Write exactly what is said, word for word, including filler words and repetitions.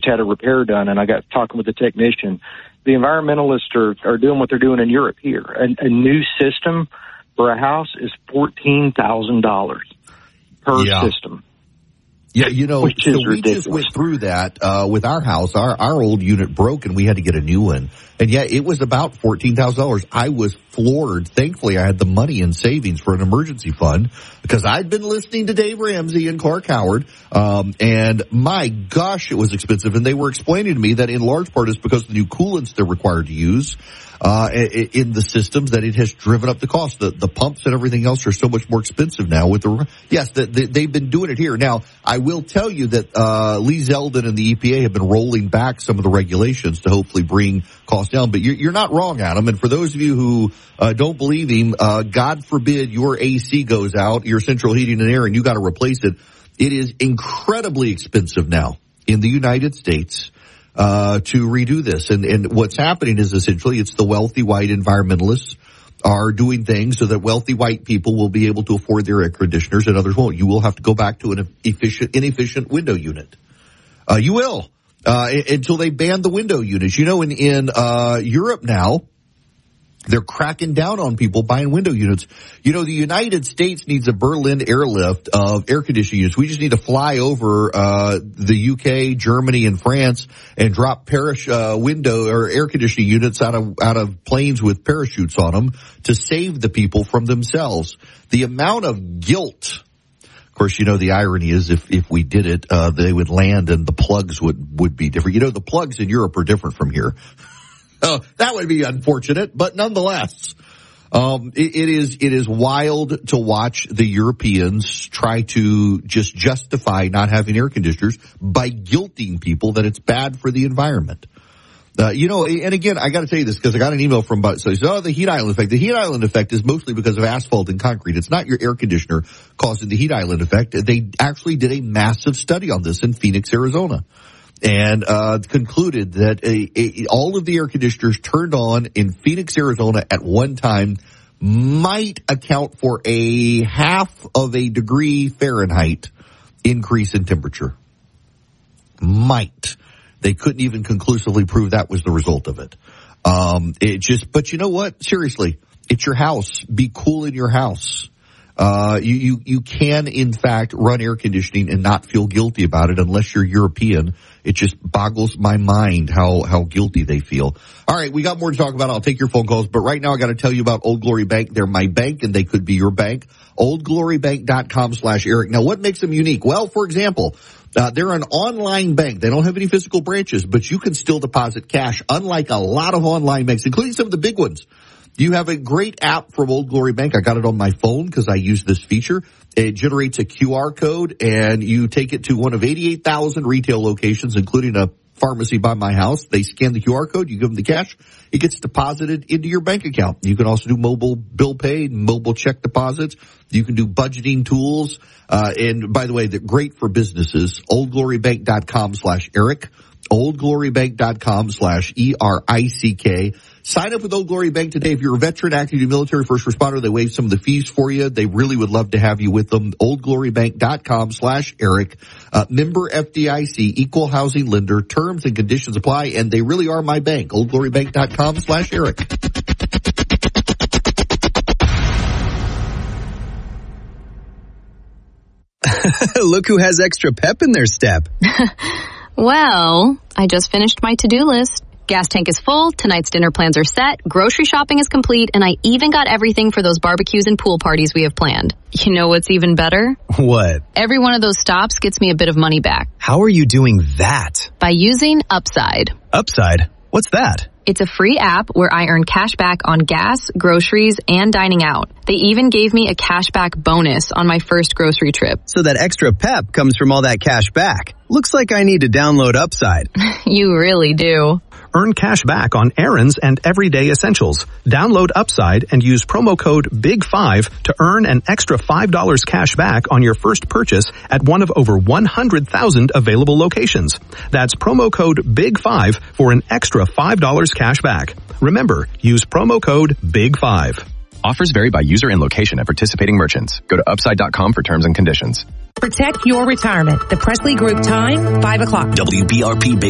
had a repair done, and I got talking with the technician. The environmentalists are, are doing what they're doing in Europe here. A, a new system for a house is fourteen thousand dollars per yeah. system. Yeah, you know, Which so is we ridiculous. just went through that uh, with our house. Our our old unit broke, and we had to get a new one. And yeah, it was about fourteen thousand dollars. I was floored. Thankfully, I had the money in savings for an emergency fund because I'd been listening to Dave Ramsey and Clark Howard. Um, and my gosh, it was expensive. And they were explaining to me that in large part it's because the new coolants they're required to use uh, in the systems that it has driven up the cost. The, the pumps and everything else are so much more expensive now with the, yes, the, the, they've been doing it here. Now, I will tell you that, uh, Lee Zeldin and the E P A have been rolling back some of the regulations to hopefully bring costs down. But you're, you're not wrong, Adam. And for those of you who, uh, don't believe him, uh, God forbid your A C goes out, your central heating and air, and you got to replace it. It is incredibly expensive now in the United States uh to redo this. And and what's happening is essentially it's the wealthy white environmentalists are doing things so that wealthy white people will be able to afford their air conditioners and others won't. You will have to go back to an efficient, inefficient window unit. Uh you will uh until they ban the window units. You know, in in uh Europe now, they're cracking down on people buying window units. You know, the United States needs a Berlin airlift of air conditioning units. We just need to fly over uh the U K, Germany, and France and drop parach- uh, window or air conditioning units out of out of planes with parachutes on them to save the people from themselves. The amount of guilt. Of course, you know, the irony is if, if we did it, uh they would land and the plugs would, would be different. You know, the plugs in Europe are different from here. Oh, that would be unfortunate, but nonetheless, um, it, it is it is wild to watch the Europeans try to just justify not having air conditioners by guilting people that it's bad for the environment. Uh, you know, and again, I got to tell you this because I got an email from about so oh the heat island effect. The heat island effect is mostly because of asphalt and concrete. It's not your air conditioner causing the heat island effect. They actually did a massive study on this in Phoenix, Arizona. And uh concluded that a, a, all of the air conditioners turned on in Phoenix, Arizona at one time might account for a half of a degree Fahrenheit increase in temperature. Might. They couldn't even conclusively prove that was the result of it. Um it just, but you know what? Seriously, it's your house. Be cool in your house. Uh, you, you, you can, in fact, run air conditioning and not feel guilty about it unless you're European. It just boggles my mind how, how guilty they feel. All right, we got more to talk about. I'll take your phone calls, but right now I got to tell you about Old Glory Bank. They're my bank and they could be your bank. oldglorybank.com slash Eric. Now, what makes them unique? Well, for example, uh, they're an online bank. They don't have any physical branches, but you can still deposit cash, unlike a lot of online banks, including some of the big ones. You have a great app from Old Glory Bank. I got it on my phone because I use this feature. It generates a Q R code and you take it to one of eighty-eight thousand retail locations, including a pharmacy by my house. They scan the Q R code. You give them the cash. It gets deposited into your bank account. You can also do mobile bill pay, mobile check deposits. You can do budgeting tools. Uh, and by the way, they're great for businesses. oldglorybank.com slash Eric. oldglorybank.com slash E R I C K. Sign up with Old Glory Bank today. If you're a veteran, active duty military, first responder, they waive some of the fees for you. They really would love to have you with them. oldglorybank.com slash Eric. Uh, member F D I C, equal housing lender. Terms and conditions apply, and they really are my bank. oldglorybank.com slash Eric. Look who has extra pep in their step. Well, I just finished my to-do list. Gas tank is full, tonight's dinner plans are set, grocery shopping is complete, and I even got everything for those barbecues and pool parties we have planned. You know what's even better? What? Every one of those stops gets me a bit of money back. How are you doing that? By using Upside. Upside? What's that? It's a free app where I earn cash back on gas, groceries, and dining out. They even gave me a cash back bonus on my first grocery trip. So that extra pep comes from all that cash back. Looks like I need to download Upside. You really do. Earn cash back on errands and everyday essentials. Download Upside and use promo code big five to earn an extra five dollars cash back on your first purchase at one of over one hundred thousand available locations. That's promo code big five for an extra five dollars cash back. Remember, use promo code big five. Offers vary by user and location at participating merchants. Go to upside dot com for terms and conditions. Protect your retirement. The Presley Group time, five o'clock. W B R P Big